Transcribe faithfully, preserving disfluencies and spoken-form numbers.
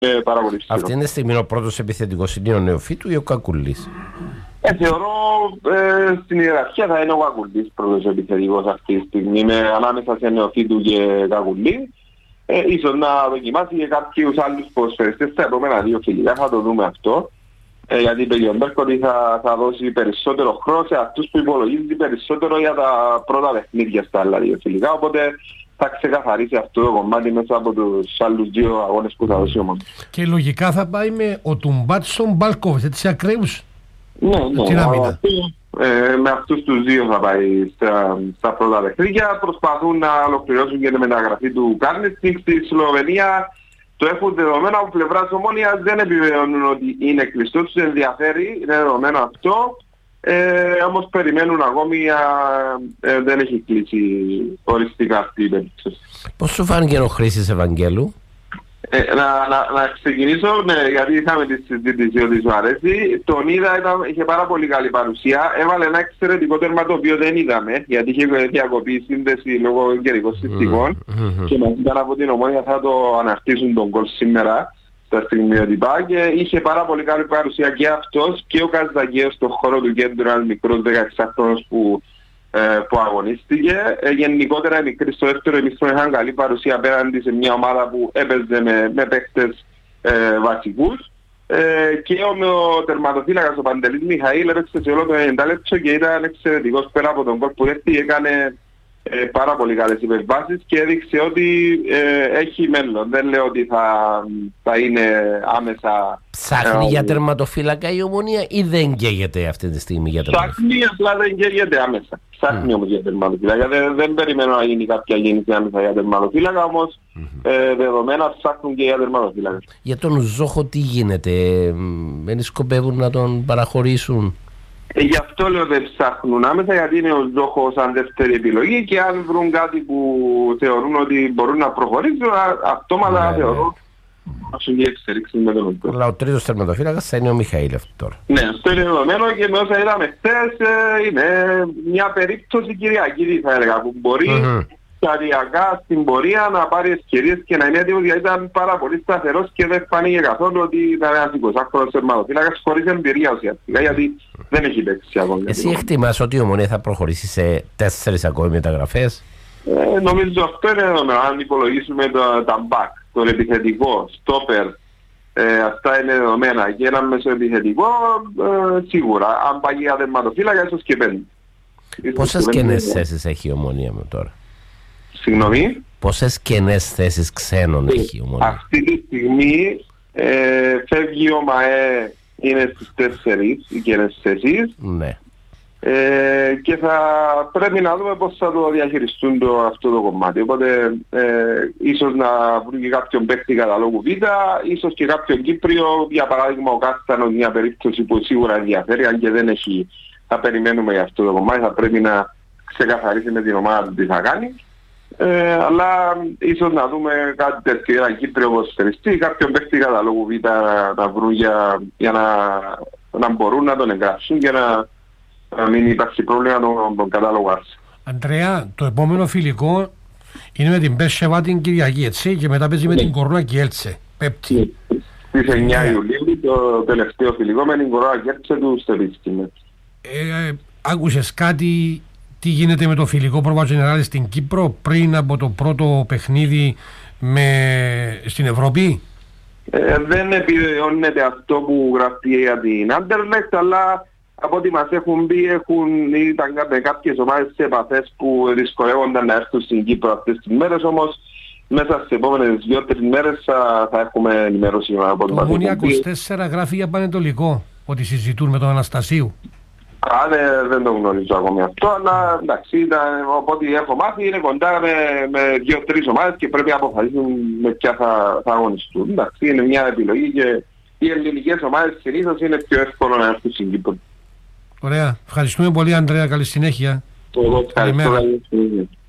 Ε, πάρα πολύ σκληρό. Αυτή είναι τη στιγμή ο πρώτος επιθετικός είναι ο Νεοφύτου ή ο Κακουλής? Ε, θεωρώ ε, στην ιεραρχία θα είναι ο Κακουλής πρώτος επιθετικός αυτή τη στιγμή, με ανάμεσα σε Νεοφύτου και Κακουλή. Ε, ίσως να δοκιμάσει και κάποιους άλλους ποδοσφαιριστές στα επόμενα δύο φιλικά, θα το δούμε αυτό. Ε, γιατί είπε ο Μπέρκο ότι θα, θα δώσει περισσότερο χρόνο σε αυτούς που υπολογίζει περισσότερο για τα πρώτα παιχνίδια στα άλλα δύο φιλικά, οπότε θα ξεκαθαρίσει αυτό το κομμάτι μέσα από τους άλλους δύο αγώνες που θα δώσει ο Μόντος. Και λογικά θα πάει με ο Τουμπάτσον Μπάλκοβιτς, έτσι ακραίους. Ναι, ναι, ε, με αυτούς τους δύο θα πάει στα, στα πρώτα παιχνίδια. Προσπαθούν να ολοκληρώσουν και τη μεταγραφή του Κάρνετσικ στη Σλοβενία. Το έχουν δεδομένο από πλευράς Ομόνοιας, δεν επιβεβαιώνουν ότι είναι κλειστό, τους ενδιαφέρει, είναι δεδομένο αυτό. Ε, όμως περιμένουν ακόμη, ε, δεν έχει κλείσει οριστικά αυτή η περίπτωση. Πώς σου φάνηκε ο Χρήστης Ευαγγέλου? Ε, να, να, να ξεκινήσω, ναι, γιατί είχαμε τη συζήτηση ότι σου αρέσει. Τον είδα, ήταν, είχε πάρα πολύ καλή παρουσία. Έβαλε ένα εξαιρετικό τέρμα το οποίο δεν είδαμε, γιατί είχε διακοπεί η σύνδεση λόγω καιρικών συνθηκών. Mm-hmm. Και μας ήταν από την Ομόνια θα το αναρτήσουν τον γκολ σήμερα στα στιγμιότυπα. Και είχε πάρα πολύ καλή παρουσία και αυτός και ο Καζδακέος στον χώρο του κέντρου, ένας μικρός δεκαεξάχρονος που που αγωνίστηκε. Ε, γενικότερα οι μικροί στο δεύτερο ημίχρονο είχαν καλή παρουσία απέναντι σε μια ομάδα που έπαιζε με, με παίχτες ε, βασικούς. Ε, και ο, ο τερματοφύλακας ο Παντελής Μιχαήλ έπαιξε σε όλο το ενενήντα λεπτό και ήταν εξαιρετικός πέρα από τον γκολ που έρθει, έκανε ε, πάρα πολύ καλές υπερβάσεις και έδειξε ότι ε, έχει μέλλον. Δεν λέω ότι θα, θα είναι άμεσα. Ψάχνει ε, για τερματοφύλακα η Ομονία ή δεν καίγεται αυτή τη στιγμή για τερματοφύλακα? Ψάχνει, απλά δεν καίγεται άμεσα. Ψάχνει mm. όμως για τερματοφύλακα. Δεν, δεν περιμένω να γίνει κάποια κίνηση άμεσα για τερματοφύλακα, όμως mm-hmm. ε, δεδομένα ψάχνουν και για τερματοφύλακα. Για τον Ζόχο τι γίνεται, δεν σκοπεύουν να τον παραχωρήσουν? Ε, γι' αυτό λέω δεν ψάχνουν άμεσα, γιατί είναι ο Ζόχος σαν δεύτερη επιλογή και αν βρουν κάτι που θεωρούν ότι μπορούν να προχωρήσουν, αυτόματα ναι, θεωρώ να σου και εξελίξουν με τον Ζόχο. Αλλά ο τρίτος τερματοφύλακας θα είναι ο Μιχαήλ αυτό τώρα. Ναι, αυτό είναι δεδομένο και με όσα είδαμε χθες ε, είναι μια περίπτωση κυριακή θα έλεγα που μπορεί mm-hmm. σταδιακά στην πορεία να πάρει ευκαιρίες και να είναι έτοιμος, γιατί ήταν πάρα πολύ σταθερός και δεν φάνηκε καθόλου ότι ήταν ένας εικοσάχρονος τερματοφύλακας χωρίς εμπειρία ουσιαστικά, γιατί δεν έχει παίξει ακόμη. Εσύ εκτιμάς ότι η Ομονία θα προχωρήσει σε τέσσερις ακόμη μεταγραφές? Ε, νομίζω αυτό είναι δεδομένο. Αν υπολογίσουμε το, τα back, τον επιθετικό, stopper, ε, αυτά είναι δεδομένα και ένα μεσοεπιθετικό, ε, σίγουρα. Αν πάει για τερματοφύλακα, ίσως και πέντε. Πόσες κενές θέσεις έχει η Ομονία με τώρα? Συγγνώμη. Πόσες κενές θέσεις ξένων έχει η Ομονία? Αυτή τη στιγμή ε, φεύγει ο ΜΑΕ, είναι στις τέσσερις οι κενές θέσεις. Ναι. Ε, και θα πρέπει να δούμε πώς θα το διαχειριστούν το, αυτό το κομμάτι. Οπότε ε, ίσως να βρουν και κάποιον παίκτη καταλόγου Β, ίσως και κάποιον Κύπριο. Για παράδειγμα ο Κάστανος, μια περίπτωση που σίγουρα ενδιαφέρει, αν και δεν έχει, θα περιμένουμε για αυτό το κομμάτι, θα πρέπει να ξεκαθαρίσει με την ομάδα του τι θα κάνει. Ε, αλλά ίσως να δούμε κάτι τέτοιο, ένα Κύπριο ποδοσφαιριστή, κάποιον παίκτη καταλόγου Β να, να βρουν για, για να, να μπορούν να τον εγγράψουν και να να μην υπάρχει πρόβλημα τον, τον κατάλογο άρση. Αντρέα, το επόμενο φιλικό είναι με την Μπέρσεβα την Κυριακή, έτσι, και μετά παίζει με την Κορώνα Κιέλτσε, Πέπτη. Στις εννιά Ιουλίου το τελευταίο φιλικό με την Κορώνα Κιέλτσε του Στεβίσκη. Ε, άκουσες κάτι, τι γίνεται με το φιλικό Πρόβα Τζενεράλη στην Κύπρο πριν από το πρώτο παιχνίδι με, στην Ευρώπη? Ε, δεν επιβεβαιώνεται αυτό που γραφτεί για την Άντερλεκτ, αλλά από ό,τι μας έχουν πει, έχουν, ήταν κάποιες ομάδες σε επαφές που δυσκολεύονταν να έρθουν στην Κύπρο αυτές τις μέρες, όμως μέσα στις επόμενες δύο-τρεις μέρες θα, θα έχουμε ενημέρωση από το Ομόνια είκοσι τέσσερα γράφει για Πανετολικό, ότι συζητούν με τον Αναστασίου. Α, δεν, δεν το γνωρίζω ακόμη αυτό, αλλά εντάξει, ήταν, οπότε έχω μάθει, είναι κοντά με, με δύο-τρεις ομάδες και πρέπει να αποφασίσουν με ποια θα, θα αγωνιστούν. Εντάξει, είναι μια επιλογή και οι ελληνικές ομάδες συνήθως είναι πιο εύκολο να έρθουν στην Κύπρο. Ωραία. Ευχαριστούμε πολύ, Ανδρέα. Καλή συνέχεια. Εγώ ευχαριστώ.